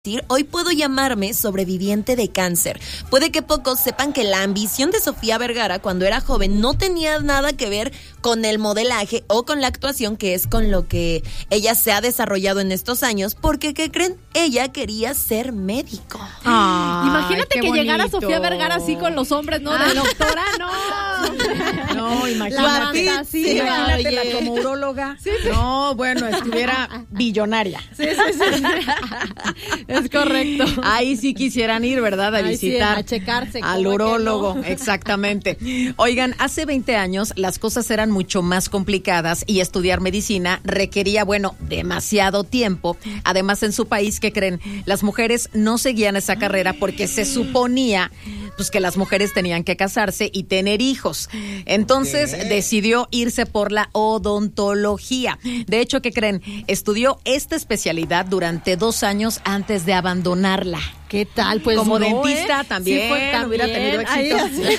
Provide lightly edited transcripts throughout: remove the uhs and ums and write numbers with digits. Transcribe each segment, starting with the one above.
Hoy puedo llamarme sobreviviente de cáncer. Puede que pocos sepan que la ambición de Sofía Vergara cuando era joven no tenía nada que ver con el modelaje o con la actuación, que es con lo que ella se ha desarrollado en estos años, porque ¿qué creen? Ella quería ser médico. Imagínate que bonito. llegara Sofía Vergara así con los hombres, ¿no? De doctora, no. No, imagínate. La fantasía, Imagínatela oye. como uróloga. Sí. No, bueno, estuviera billonaria. Sí. Es correcto. Ahí sí quisieran ir, ¿verdad? A Ay, sí, visitar a checarse. al ¿cómo que urólogo. no? Exactamente. Oigan, hace 20 años las cosas eran mucho más complicadas y estudiar medicina requería, demasiado tiempo. Además, en su país, ¿qué creen? Las mujeres no seguían esa carrera porque se suponía que las mujeres tenían que casarse y tener hijos. Entonces decidió irse por la odontología. De hecho, ¿qué creen? Estudió esta especialidad durante 2 años antes de abandonarla. ¿Qué tal? Pues como no, dentista ¿eh? también, Sí fue hubiera tenido éxito. Ahí,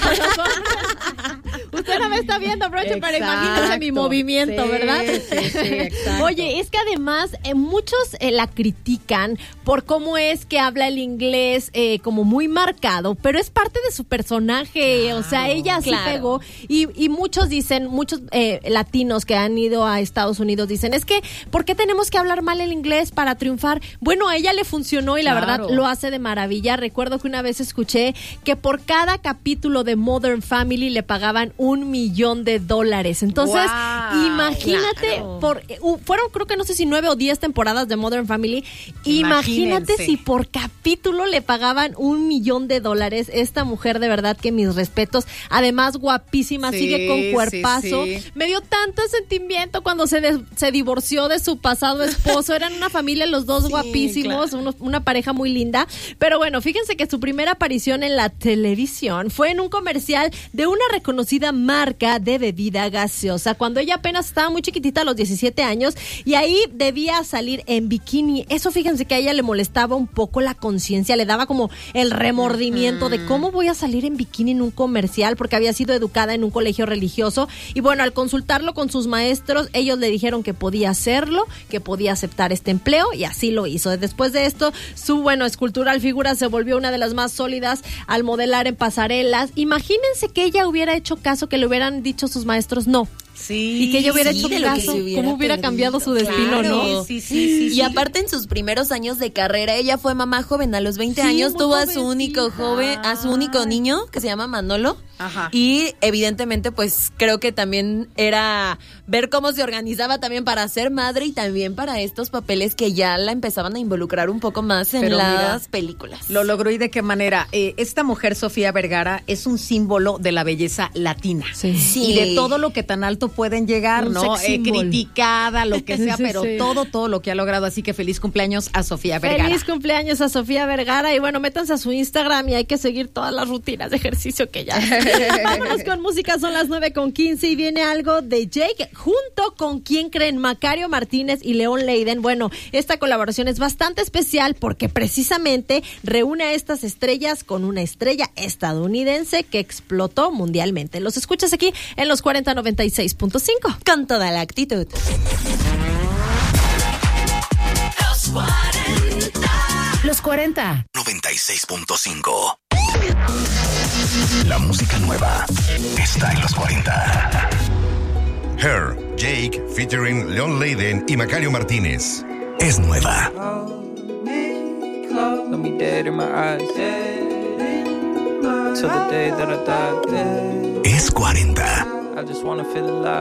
usted no me está viendo, Broche, para imagínese mi movimiento, Sí, ¿verdad? Sí, exacto. Oye, es que además muchos la critican por cómo es que habla el inglés como muy marcado, pero es parte de su personaje. Claro, o sea, ella así pegó. Y muchos dicen, muchos latinos que han ido a Estados Unidos dicen, es que, ¿por qué tenemos que hablar mal el inglés para triunfar? Bueno, a ella le funcionó y la verdad lo hace de maravilla. Recuerdo que una vez escuché que por cada capítulo de Modern Family le pagaban $1 millón. Entonces, imagínate, fueron creo que no sé si 9 o 10 temporadas de Modern Family. Imagínate si por capítulo le pagaban $1 millón. Esta mujer, de verdad que mis respetos. Además, guapísima, sigue con cuerpazo. Sí. Me dio tanto sentimiento cuando se divorció de su pasado esposo. Eran una familia los dos guapísimos, claro. Una pareja muy linda. Pero bueno, fíjense que su primera aparición en la televisión fue en un comercial de una reconocida marca de bebida gaseosa, cuando ella apenas estaba muy chiquitita, a los 17 años, y ahí debía salir en bikini. Eso, fíjense que a ella le molestaba un poco la conciencia, le daba como el remordimiento de cómo voy a salir en bikini en un comercial, porque había sido educada en un colegio religioso. Y bueno, al consultarlo con sus maestros, ellos le dijeron que podía hacerlo, que podía aceptar este empleo, y así lo hizo. Después de esto, su escultural figura se volvió una de las más sólidas al modelar en pasarelas. Imagínense que ella hubiera hecho caso, que le hubieran dicho sus maestros no. Sí, y que ella hubiera hecho caso, cómo hubiera cambiado su destino, claro. ¿no? Sí. Y aparte, en sus primeros años de carrera, ella fue mamá joven. A los 20 años tuvo a su único niño, que se llama Manolo. Ajá. Y evidentemente, pues creo que también era ver cómo se organizaba también para ser madre y también para estos papeles que ya la empezaban a involucrar un poco más en las películas. Lo logró. ¿Y de qué manera? Esta mujer, Sofía Vergara, es un símbolo de la belleza latina. Sí. Y de todo lo que tan alto pueden llegar, Un ¿no? sex symbol. Criticada, lo que sea, Sí, pero sí. todo lo que ha logrado. Así que feliz cumpleaños a Sofía Vergara. Feliz cumpleaños a Sofía Vergara. Y bueno, métanse a su Instagram y hay que seguir todas las rutinas de ejercicio que ya. Vámonos con música, son las 9:15 y viene algo de Jake junto con, ¿quién creen? Macario Martínez y León Leiden. Bueno, esta colaboración es bastante especial porque precisamente reúne a estas estrellas con una estrella estadounidense que explotó mundialmente. Los escuchas aquí en los 4096.5. Con toda la actitud. Los 40. 96.5. La música nueva está en los 40. Her, Jake, featuring Leon Leiden y Macario Martínez. Es nueva. Got me dead in my eyes. Till the day that I die. Es 40. I just wanna feel alive.